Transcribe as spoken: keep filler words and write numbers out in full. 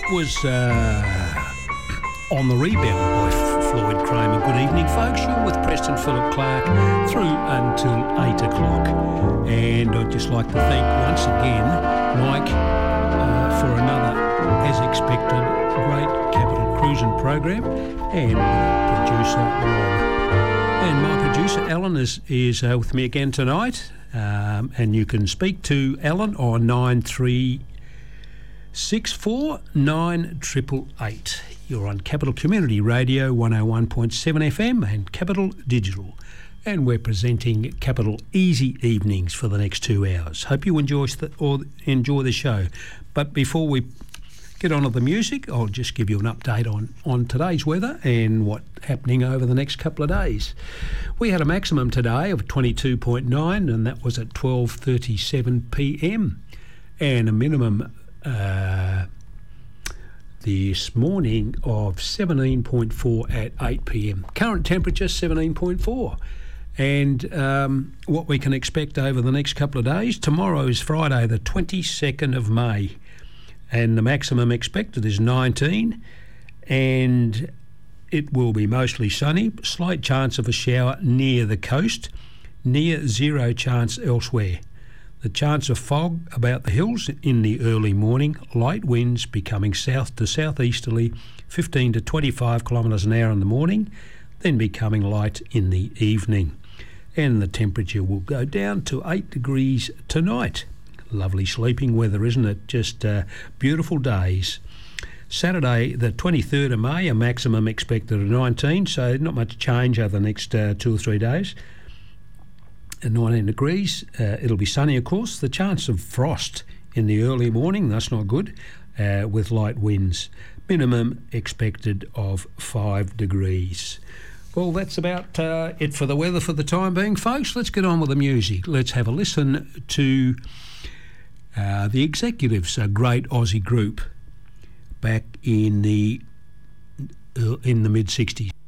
was uh, On the Rebound by Floyd Kramer. Good evening, folks. You're with Preston Philip Clark through until eight o'clock. And I'd just like to thank once again Mike uh, for another, as expected, great Capital Cruising program, and producer Rob. And my producer Alan is, is uh, with me again tonight. Um, and you can speak to Alan on nine three six four nine eight eight eight. You're on Capital Community Radio one oh one point seven F M and Capital Digital. And we're presenting Capital Easy Evenings for the next two hours. Hope you enjoy the, or enjoy the show. But before we get on to the music, I'll just give you an update on, on today's weather and what's happening over the next couple of days. We had a maximum today of twenty-two point nine, and that was at twelve thirty-seven p m, and a minimum uh, this morning of seventeen point four at eight p m. Current temperature seventeen point four. And um, what we can expect over the next couple of days, tomorrow is Friday the twenty-second of May, and the maximum expected is nineteen, and it will be mostly sunny, slight chance of a shower near the coast, near zero chance elsewhere. The chance of fog about the hills in the early morning, light winds becoming south to southeasterly, fifteen to twenty-five kilometres an hour in the morning, then becoming light in the evening. And the temperature will go down to eight degrees tonight. Lovely sleeping weather, isn't it? Just uh, beautiful days. Saturday the twenty-third of May, a maximum expected of nineteen, so not much change over the next uh, two or three days. At nineteen degrees, uh, it'll be sunny, of course. The chance of frost in the early morning, that's not good, uh, with light winds. Minimum expected of five degrees. Well, that's about uh, it for the weather for the time being, folks. Let's get on with the music. Let's have a listen to uh, The Executives, a great Aussie group back in the uh, in the mid sixties.